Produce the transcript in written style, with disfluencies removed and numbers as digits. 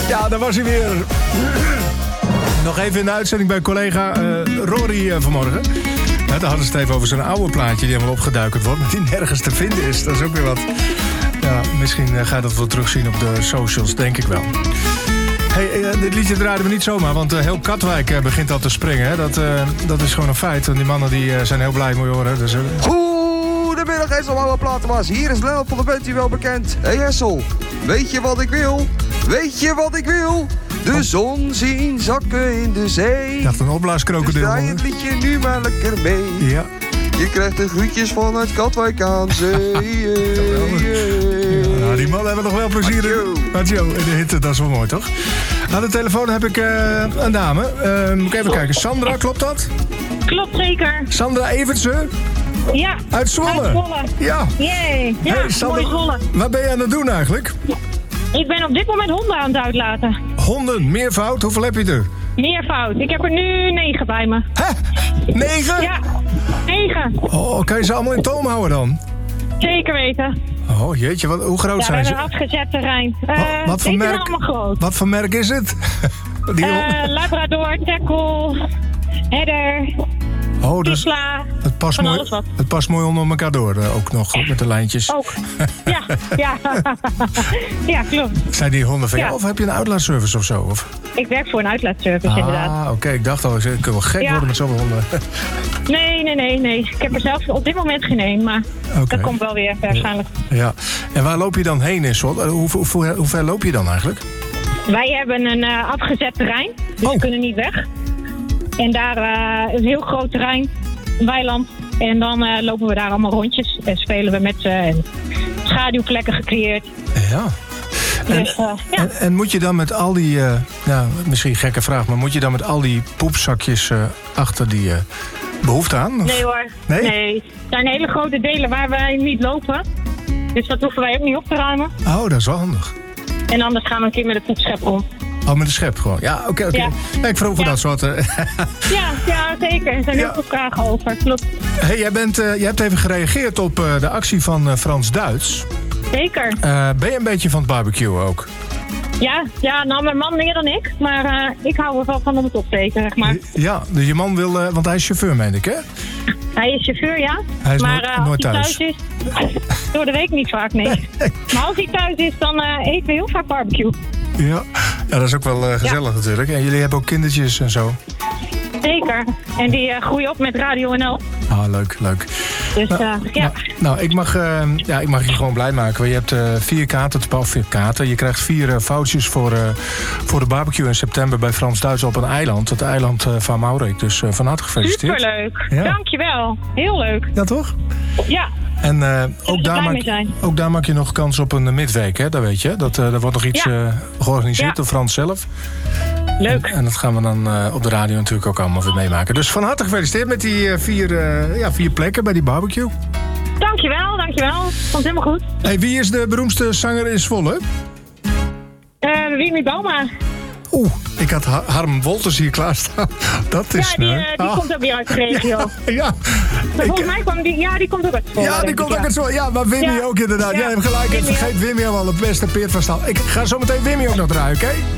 Ja, daar was hij weer. Nog even in de uitzending bij collega Rory vanmorgen. Ja, daar hadden ze het even over zo'n oude plaatje die helemaal opgeduikerd wordt, maar die nergens te vinden is. Dat is ook weer wat. Ja, misschien ga je dat wel terugzien op de socials, denk ik wel. Hey, dit liedje draaiden we niet zomaar, want heel Katwijk begint al te springen. Hè? Dat is gewoon een feit. Want die mannen die zijn heel blij, moet je horen. Dus, Goedemiddag, Hessel, oude platenbaas. Hier is Lennart van der Bent, u wel bekend. Hey Hessel, weet je wat ik wil? Weet je wat ik wil? De zon zien zakken in de zee. Ik dacht een opblaaskrokodil. Dus draai het liedje nu maar lekker mee. Ja. Je krijgt de groetjes vanuit Katwijk aan zee. Ja, die mannen hebben nog wel plezier in. Adjo, in de hitte, dat is wel mooi, toch? Aan de telefoon heb ik een dame. Moet ik even kijken. Sandra, klopt dat? Klopt zeker. Sandra Evertsen? Ja. Uit Zwolle? Uit Zwolle. Ja. Jee. Ja, hey, Sandra, mooi Zwolle. wat ben je aan het doen eigenlijk? Ik ben op dit moment honden aan het uitlaten. Honden, meervoud? Hoeveel heb je er? Meervoud. Ik heb er nu 9 bij me. Hè? 9? Ja, 9. Oh, kan je ze allemaal in toom houden dan? Zeker weten. Oh jeetje, hoe groot Ja, zijn we ze? hebben een afgezet terrein. Wat voor Deze merk? zijn allemaal groot. Wat voor merk is het? Labrador, tackle, herder, Oh, dus Isla, het alles wat. past mooi onder elkaar door, ook nog met de lijntjes. Ook. Ja, ja. Ja, klopt. Zijn die honden van jou Ja. of heb je een outlaatservice of zo? Of? Ik werk voor een uitlaatservice inderdaad. Oké, ik dacht al, ik kan wel gek worden met zoveel honden. Nee. Ik heb er zelf op dit moment geen één, maar dat komt wel weer waarschijnlijk. Ja. En waar loop je dan heen in Zwolle? Hoe ver loop je dan eigenlijk? Wij hebben een afgezet terrein, dus we kunnen niet weg. En daar is een heel groot terrein, een weiland. En dan lopen we daar allemaal rondjes en spelen we met ze. En schaduwplekken gecreëerd. Ja. Dus, en moet je dan met al die, misschien gekke vraag, maar moet je dan met al die poepzakjes achter die behoefte aan? Of? Nee hoor, nee. Er zijn hele grote delen waar wij niet lopen. Dus dat hoeven wij ook niet op te ruimen. Oh, dat is wel handig. En anders gaan we een keer met de poepschep om. Oh, met de schep gewoon. Ja, oké. Ja. Ja, ik vroeg dat soort. Ja, zeker. Er zijn heel veel vragen over. Klopt. Hey, je hebt even gereageerd op de actie van Frans Duits. Zeker. Ben je een beetje van het barbecuen ook? Ja, nou mijn man meer dan ik. Maar ik hou er wel van om het op te eten, zeg maar. Ja, dus je man wil, want hij is chauffeur, meen ik, hè? Hij is chauffeur, ja. Hij is maar nooit als hij thuis. thuis is, door de week niet vaak, nee. Maar als hij thuis is, dan eten we heel vaak barbecue. Ja, dat is ook wel gezellig natuurlijk. En jullie hebben ook kindertjes en zo. Zeker. En die groeien op met Radio NL. Ah, leuk. Dus ja. Nou, ik mag je gewoon blij maken. Want je hebt 4 kaarten, of 4 kaarten. Je krijgt 4 vouchers voor de barbecue in september bij Frans Duits op een eiland. Het eiland van Maurik. Dus van harte gefeliciteerd. Superleuk. Ja. Dankjewel. Heel leuk. Ja, toch? Ja. En ook daar maak je nog kans op een midweek, hè? Dat weet je. Er wordt nog iets georganiseerd door Frans zelf. Leuk. En dat gaan we dan op de radio natuurlijk ook allemaal weer meemaken. Dus van harte gefeliciteerd met die 4 plekken bij die barbecue. Dankjewel. Komt helemaal goed. Hey, wie is de beroemdste zanger in Zwolle? Wimmy Bauma. Ik had Harm Wolters hier klaarstaan. Dat is die komt ook weer uit de regio. Ja. Maar volgens mij kwam die komt ook uit Zwolle. Ja, die komt ook uit Zwolle. Ja, maar Wimmy ook inderdaad. Jij hebt gelijk. Ik vergeet Wimmy al het beste Peert van Stal. Ik ga zo meteen Wimmy ook nog draaien, oké?